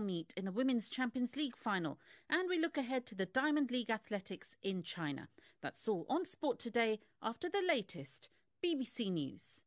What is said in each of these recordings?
meet in the Women's Champions League final, and we look ahead to the Diamond League athletics in China. That's all on Sport Today after the latest BBC News.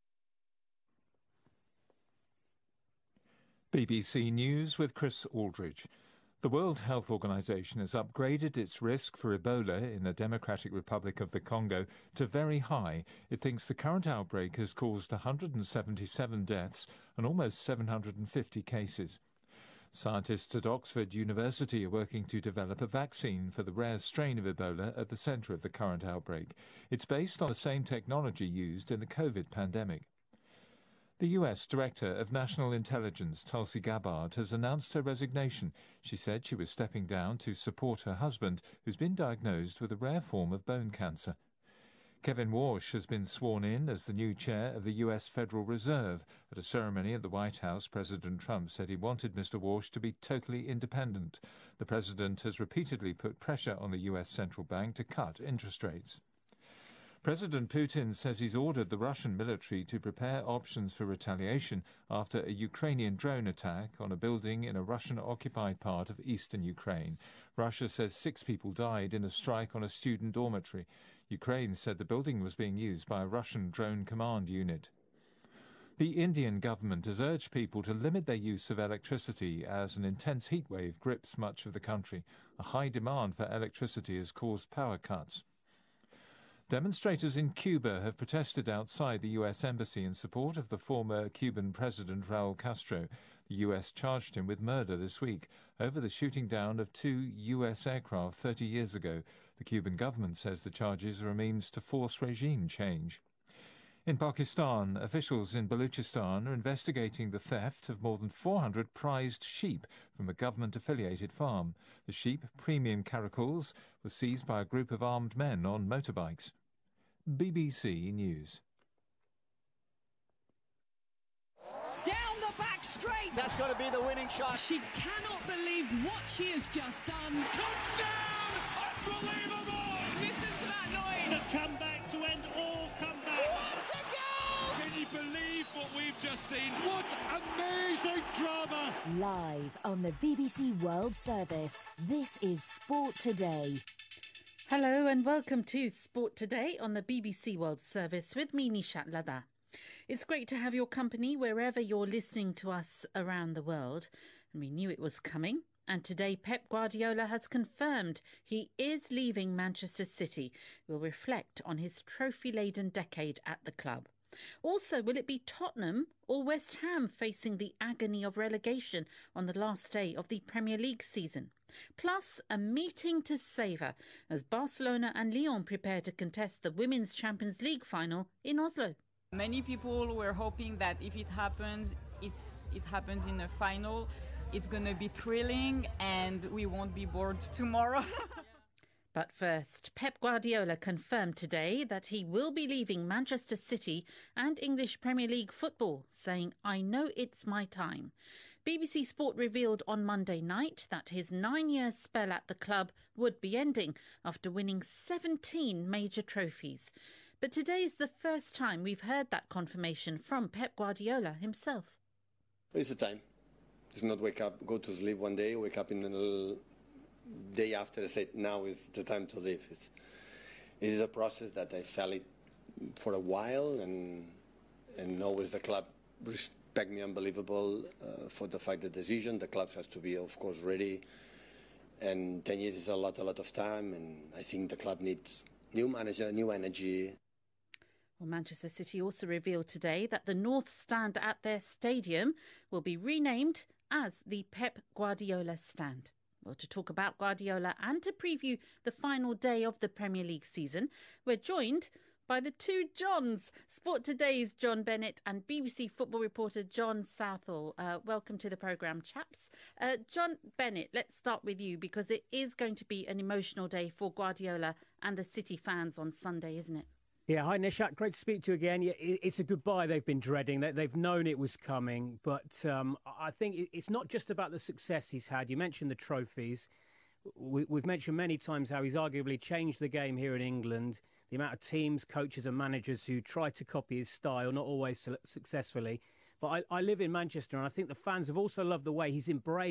BBC News with Chris Aldridge. The World Health Organization has upgraded its risk for Ebola in the Democratic Republic of the Congo to very high. It thinks the current outbreak has caused 177 deaths and almost 750 cases. Scientists at Oxford University are working to develop a vaccine for the rare strain of Ebola at the centre of the current outbreak. It's based on the same technology used in the COVID pandemic. The US Director of National Intelligence, Tulsi Gabbard, has announced her resignation. She said she was stepping down to support her husband, who's been diagnosed with a rare form of bone cancer. Kevin Warsh has been sworn in as the new chair of the US Federal Reserve. At a ceremony at the White House, President Trump said he wanted Mr. Warsh to be totally independent. The president has repeatedly put pressure on the US Central Bank to cut interest rates. President Putin says he's ordered the Russian military to prepare options for retaliation after a Ukrainian drone attack on a building in a Russian-occupied part of eastern Ukraine. Russia says 6 people died in a strike on a student dormitory. Ukraine said the building was being used by a Russian drone command unit. The Indian government has urged people to limit their use of electricity as an intense heatwave grips much of the country. A high demand for electricity has caused power cuts. Demonstrators in Cuba have protested outside the U.S. Embassy in support of the former Cuban President Raul Castro. The U.S. charged him with murder this week over the shooting down of 2 U.S. aircraft 30 years ago. The Cuban government says the charges are a means to force regime change. In Pakistan, officials in Baluchistan are investigating the theft of more than 400 prized sheep from a government-affiliated farm. The sheep, premium caracals, were seized by a group of armed men on motorbikes. BBC News. Down the back straight. That's got to be the winning shot. She cannot believe what she has just done. Touchdown! Unbelievable! Listen to that noise. The comeback to end all comebacks. What a goal! Can you believe what we've just seen? What amazing drama! Live on the BBC World Service, this is Sport Today. Hello and welcome to Sport Today on the BBC World Service with me, Nishat Lada. It's great to have your company wherever you're listening to us around the world. And we knew it was coming. And today Pep Guardiola has confirmed he is leaving Manchester City. We'll reflect on his trophy-laden decade at the club. Also, will it be Tottenham or West Ham facing the agony of relegation on the last day of the Premier League season? Plus, a meeting to savour as Barcelona and Lyon prepare to contest the Women's Champions League final in Oslo. Many people were hoping that if it happens, it happens in a final. It's going to be thrilling and we won't be bored tomorrow. But first, Pep Guardiola confirmed today that he will be leaving Manchester City and English Premier League football, saying, "I know it's my time." BBC Sport revealed on Monday night that his 9-year spell at the club would be ending after winning 17 major trophies. But today is the first time we've heard that confirmation from Pep Guardiola himself. It's the time. It's not wake up, go to sleep one day, wake up in a day after and say, now is the time to leave. It is a process that I felt it for a while, and always the club respect me unbelievable for the fact the decision. The club has to be, of course, ready. And 10 years is a lot of time, and I think the club needs new manager, new energy. Well, Manchester City also revealed today that the North Stand at their stadium will be renamed as the Pep Guardiola Stand. Well, to talk about Guardiola and to preview the final day of the Premier League season, we're joined by the two Johns, Sport Today's John Bennett and BBC football reporter John Southall. Welcome to the programme, chaps. John Bennett, let's start with you because it is going to be an emotional day for Guardiola and the City fans on Sunday, isn't it? Yeah, hi Nishat, great to speak to you again. Yeah, it's a goodbye they've been dreading. They've known it was coming, but I think it's not just about the success he's had. You mentioned the trophies. We've mentioned many times how he's arguably changed the game here in England, the amount of teams, coaches and managers who try to copy his style, not always successfully. But I live in Manchester and I think the fans have also loved the way he's embraced